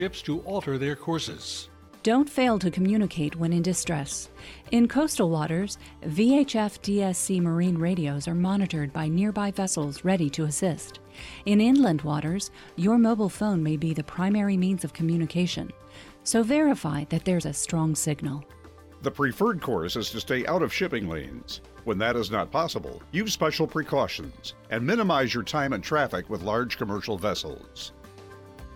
ships to alter their courses. Don't fail to communicate when in distress. In coastal waters, VHF DSC marine radios are monitored by nearby vessels ready to assist. In inland waters, your mobile phone may be the primary means of communication, so verify that there's a strong signal. The preferred course is to stay out of shipping lanes. When that is not possible, use special precautions and minimize your time in traffic with large commercial vessels.